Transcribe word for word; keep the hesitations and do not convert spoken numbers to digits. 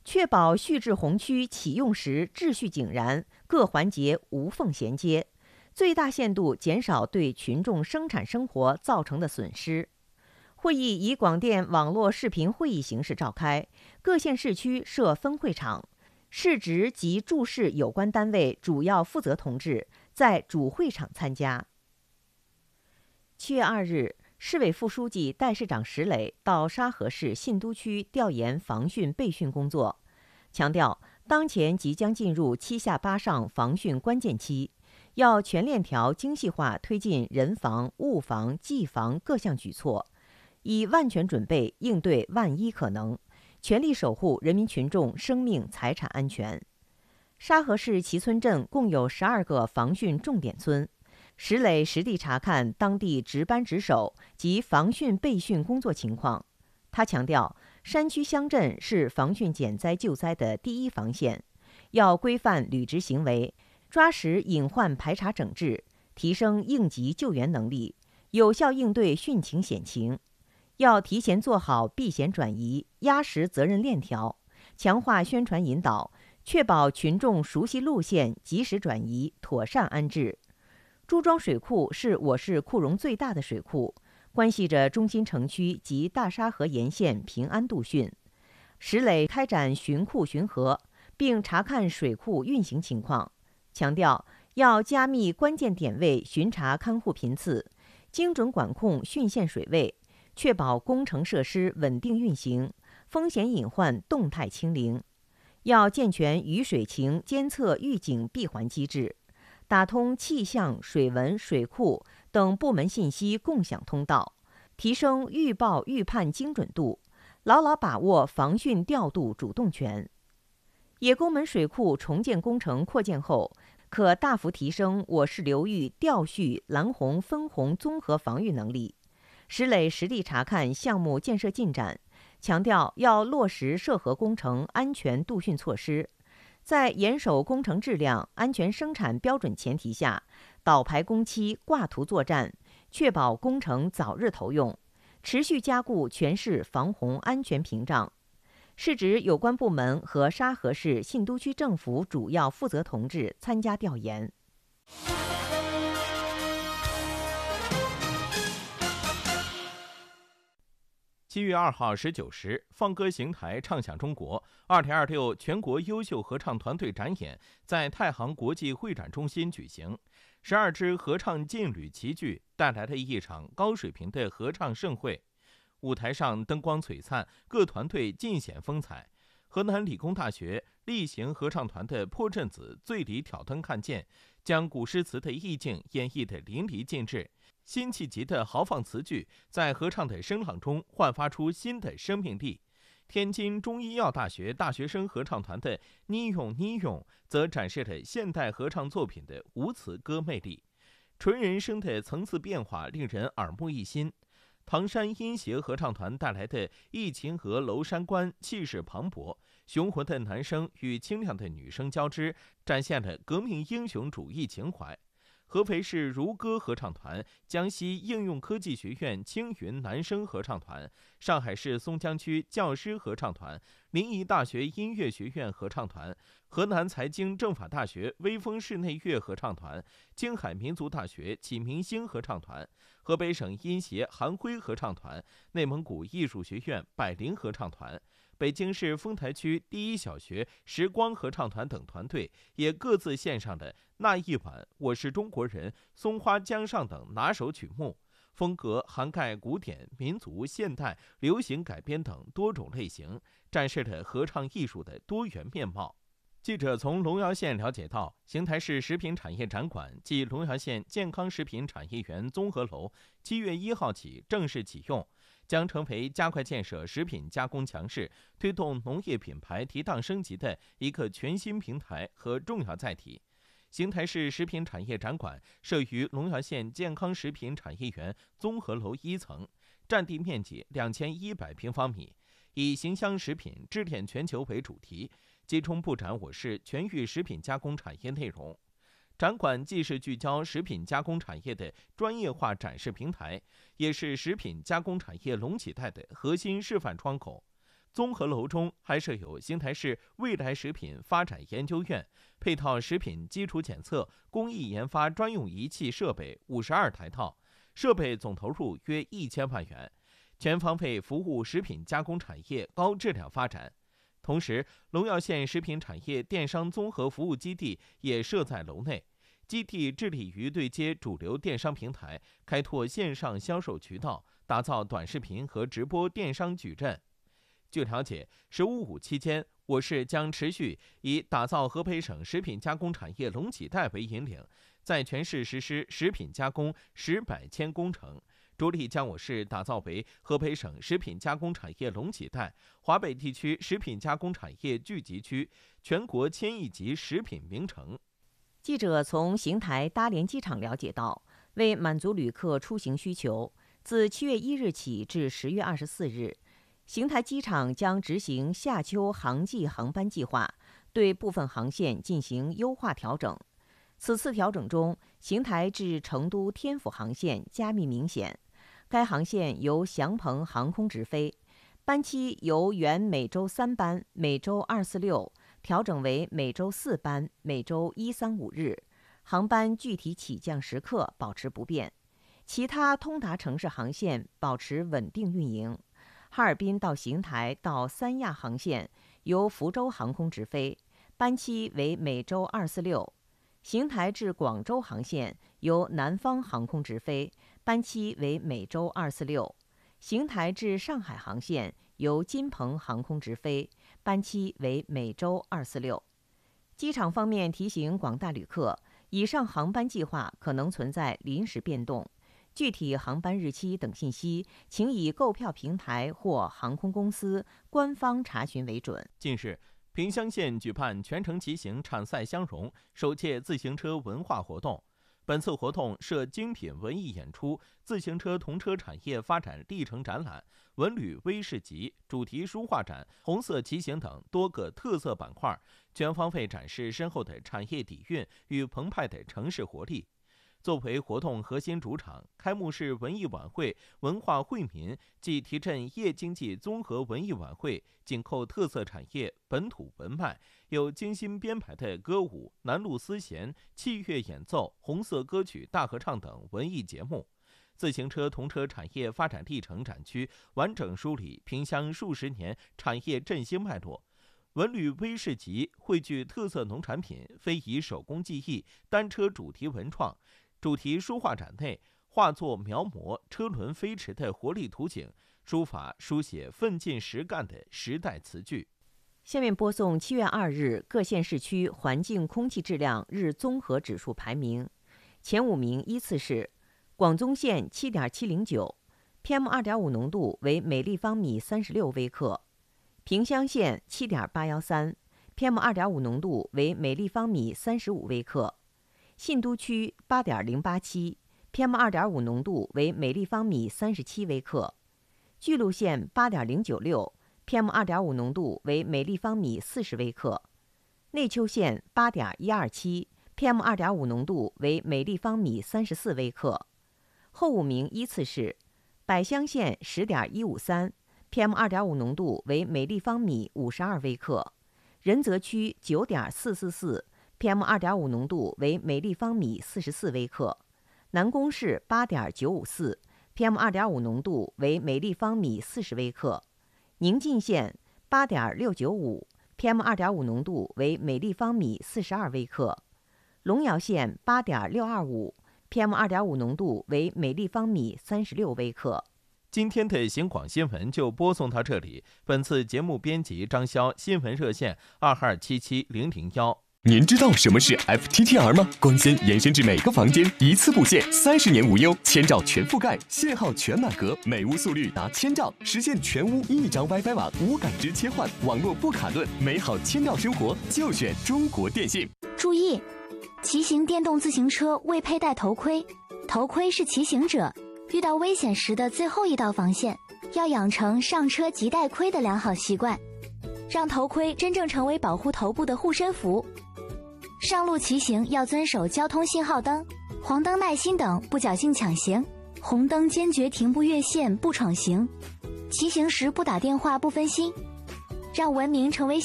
确保蓄制红区启用时秩序井然，各环节无缝衔接，最大限度减少对群众生产生活造成的损失。会议以广电网络视频会议形式召开，各县市区设分会场，市直及驻市有关单位主要负责同志在主会场参加。七月二日，市委副书记、代市长石磊到沙河市信都区调研防汛备汛工作，强调当前即将进入七下八上防汛关键期，要全链条精细化推进人防、物防、技防各项举措，以万全准备应对万一可能，全力守护人民群众生命财产安全。沙河市齐村镇共有十二个防汛重点村，石磊实地查看当地值班值守及防汛备汛工作情况。他强调，山区乡镇是防汛减灾救灾的第一防线，要规范履职行为，抓实隐患排查整治，提升应急救援能力，有效应对汛情险情。要提前做好避险转移，压实责任链条，强化宣传引导，确保群众熟悉路线，及时转移，妥善安置。朱庄水库是我市库容最大的水库，关系着中心城区及大沙河沿线平安度汛。石磊开展巡库巡河，并查看水库运行情况，强调要加密关键点位巡查看护频次，精准管控汛线水位，确保工程设施稳定运行，风险隐患动态清零。要健全雨水情监测预警闭环机制，打通气象、水文、水库等部门信息共享通道，提升预报预判精准度，牢牢把握防汛调度主动权。野沟门水库重建工程扩建后，可大幅提升我市流域调蓄蓝洪分洪综合防御能力。石磊实地查看项目建设进展，强调要落实涉河工程安全度汛措施，在严守工程质量、安全生产标准前提下，倒排工期、挂图作战，确保工程早日投用，持续加固全市防洪安全屏障。市直有关部门和沙河市信都区政府主要负责同志参加调研。 七月二号十九时，放歌行台唱响中国二零二六全国优秀合唱团队展演在太行国际会展中心举行。十二支合唱劲旅齐聚，带来了一场高水平的合唱盛会。舞台上灯光璀璨，各团队尽显风采。河南理工大学例行合唱团的破阵子醉里挑灯看剑，将古诗词的意境演绎得淋漓尽致。辛弃疾的豪放词句在合唱的声浪中焕发出新的生命力。天津中医药大学大学生合唱团的妮咏妮咏则展示了现代合唱作品的无词歌魅力，纯人声的层次变化令人耳目一新。唐山音协合唱团带来的《忆秦河娄山关》气势磅礴，雄浑的男声与清亮的女声交织，展现了革命英雄主义情怀。合肥市如歌合唱团、江西应用科技学院青云男声合唱团、上海市松江区教师合唱团、临沂大学音乐学院合唱团、河南财经政法大学微风室内乐合唱团、青海民族大学启明星合唱团、河北省音协韩辉合唱团、内蒙古艺术学院百灵合唱团、北京市丰台区第一小学时光合唱团等团队也各自献上了那一晚、我是中国人、松花江上等拿手曲目，风格涵盖古典、民族、现代、流行改编等多种类型，展示了合唱艺术的多元面貌。记者从龙窑县了解到，邢台市食品产业展馆暨龙窑县健康食品产业园综合楼七月一号起正式启用，将成为加快建设食品加工强势、推动农业品牌提档升级的一个全新平台和重要载体。邢台市食品产业展馆设于龙窑县健康食品产业园综合楼一层，占地面积两千一百平方米，以形象食品支点全球为主题，集中布展我市全域食品加工产业内容。展馆既是聚焦食品加工产业的专业化展示平台，也是食品加工产业隆起带的核心示范窗口。 综合楼中还设有邢台市未来食品发展研究院，配套食品基础检测、工艺研发专用仪器设备五十二台套，设备总投入约一千万元，全方位服务食品加工产业高质量发展。同时，龙耀县食品产业电商综合服务基地也设在楼内，基地致力于对接主流电商平台，开拓线上销售渠道，打造短视频和直播电商矩阵。据了解，十五五期间，我市将持续以打造河北省食品加工产业龙脊带为引领，在全市实施食品加工十百千工程，着力将我市打造为河北省食品加工产业龙脊带、华北地区食品加工产业聚集区、全国千亿级食品名城。 记者从邢台大连机场了解到，为满足旅客出行需求，自七月一日起至十月二十四日，邢台机场将执行夏秋航季航班计划，对部分航线进行优化调整。此次调整中，邢台至成都天府航线加密明显，该航线由祥鹏航空直飞，班期由原每周三班、每周二四六调整为每周四班、每周一三五日，航班具体起降时刻保持不变。其他通达城市航线保持稳定运营。哈尔滨到邢台到三亚航线由福州航空直飞，班期为每周二四六；邢台至广州航线由南方航空直飞，班期为每周二四六；邢台至上海航线由金鹏航空直飞，班期为每周二四六。机场方面提醒广大旅客，以上航班计划可能存在临时变动。具体航班日期等信息，请以购票平台或航空公司官方查询为准。 近日，萍乡县举办全程骑行场赛相融首届自行车文化活动。本次活动设精品文艺演出、自行车同车产业发展历程展览、文旅微市集、主题书画展、红色骑行等多个特色板块，全方位展示深厚的产业底蕴与澎湃的城市活力。作为活动核心主场，开幕式文艺晚会文化惠民暨提振夜经济综合文艺晚会紧扣特色产业本土文脉，有精心编排的歌舞、南路丝弦、器乐演奏、红色歌曲大合唱等文艺节目。自行车同车产业发展历程展区完整梳理萍乡数十年产业振兴脉络。文旅微市集汇聚特色农产品、非遗手工技艺、单车主题文创。主题书画展内，画作描摹车轮飞驰的活力图景，书法书写奋进实干的时代词句。 下面播送七月二日各县市区环境空气质量日综合指数排名，前五名依次是：广宗县 七点七零九， P M 二点五 浓度为每立方米三十六微克；萍乡县 七点八一三， P M 二点五 浓度为每立方米三十五微克；信都区 八点零八七， P M 二点五 浓度为每立方米三十七微克；巨鹿县 八点零九六， P M 二点五 浓度为每立方米四十微克；内丘县 八点一二七， P M 二点五 浓度为每立方米三十四微克。后五名依次是：百乡县 十点一五三， P M 二点五 浓度为每立方米五十二微克；仁泽区 九点四四四，P M 二点五 浓度为每立方米四十四微克；南宫市 八点九五四， P M 二点五 浓度为每立方米四十微克；宁晋县 八点六九五， P M 二点五 浓度为每立方米四十二微克；龙窑县 八点六二五， P M 二点五 浓度为每立方米三十六微克。 今天的邢广新闻就播送到这里。本次节目编辑张潇，新闻热线二二七七零零一。 您知道什么是 F T T R 吗？光纤延伸至每个房间，一次布线，三十年无忧，千兆全覆盖，信号全满格，每屋速率达千兆，实现全屋一张 WiFi 网，无感知切换，网络不卡顿，美好千兆生活就选中国电信。 注意，骑行电动自行车未佩戴头盔，头盔是骑行者遇到危险时的最后一道防线，要养成上车即戴盔的良好习惯，让头盔真正成为保护头部的护身符。上路骑行要遵守交通信号灯、黄灯耐心等，不侥幸抢行；红灯坚决停步越线不闯行。骑行时不打电话不分心， 让文明成为